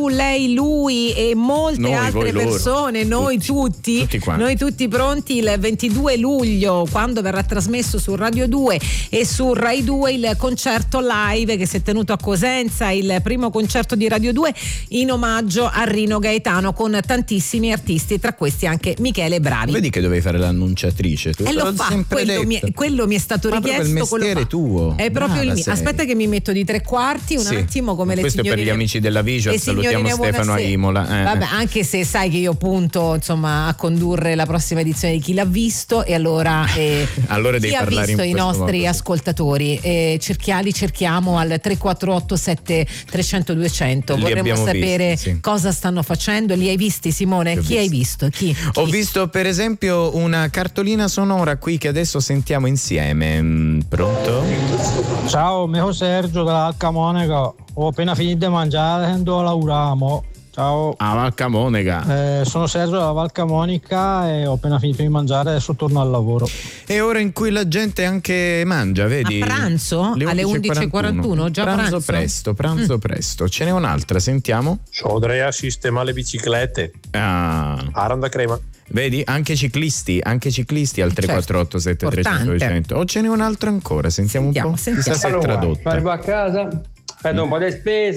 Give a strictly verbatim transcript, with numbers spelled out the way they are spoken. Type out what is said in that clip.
tu, lei, lui e molte noi, altre voi, persone, loro. noi tutti, tutti, tutti noi tutti pronti il ventidue luglio, quando verrà trasmesso su Radio due e su Rai due il concerto live che si è tenuto a Cosenza, il primo concerto di Radio due in omaggio a Rino Gaetano, con tantissimi artisti, tra questi anche Michele Bravi. Vedi che dovevi fare l'annunciatrice, tu. E lo fa, quello mi, quello mi è stato Ma richiesto. Il mestiere tuo. È proprio Brava il mio. sei. Aspetta che mi metto di tre quarti un sì. attimo, come Questo le signorine. Questo è per gli amici della Visual, salutiamo Stefano a Imola. Eh. Vabbè, anche se sai che io punto insomma a condurre la prossima edizione di Chi l'ha visto, e allora, eh, allora devi chi ha parlare visto in i questo nostri modo, ascoltatori, eh, cerchiali, cerchiamo al tre quattro otto sette trecento duecento. Li Vorremmo sapere visti, sì. cosa stanno facendo. Li hai visti, Simone? Chi visto. hai visto? Chi? Chi? Ho visto per esempio una cartolina sonora qui che adesso sentiamo insieme. Pronto? Ciao, mio Sergio dalla Camonica. Ho appena finito di mangiare e devo lavorare. Ciao. A Valcamonica. Eh, sono Sergio dalla Valcamonica e ho appena finito di mangiare, adesso torno al lavoro. È ora in cui la gente anche mangia, vedi? A pranzo? Le alle undici e quarantuno? Già pranzo, pranzo? presto, pranzo mm. presto. Ce n'è un'altra, sentiamo. Ciao Andrea, sistema le biciclette. Ah. Aranda crema. Vedi, anche ciclisti, anche ciclisti al tre quattro otto sette trecento duecento. O ce n'è un'altro ancora, sentiamo, sentiamo un po'. sentiamo. Chissà se è tradotta. Arrivo a casa, vedo un po' di spese.